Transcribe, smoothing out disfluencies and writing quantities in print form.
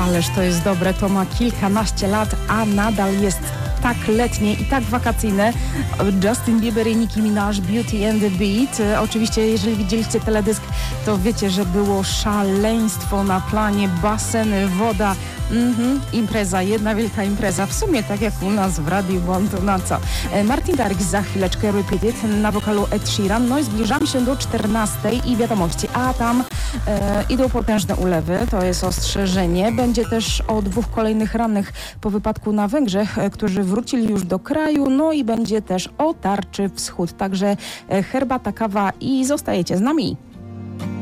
ależ to jest dobre, to ma kilkanaście lat, a nadal jest tak letnie i tak wakacyjne. Justin Bieber i Nicki Minaj, Beauty and the Beat. Oczywiście, jeżeli widzieliście teledysk, to wiecie, że było szaleństwo na planie, baseny, woda. Impreza, jedna wielka impreza. W sumie tak jak u nas w radiu, bo on to na co. Martin Garrix za chwileczkę, Repeat It, na wokalu Ed Sheeran. No i zbliżamy się do 14 i wiadomości. A tam idą potężne ulewy, to jest ostrzeżenie. Będzie też o 2 kolejnych rannych po wypadku na Węgrzech, którzy wrócili już do kraju. No i będzie też o tarczy wschód. Także herbata, kawa i zostajecie z nami.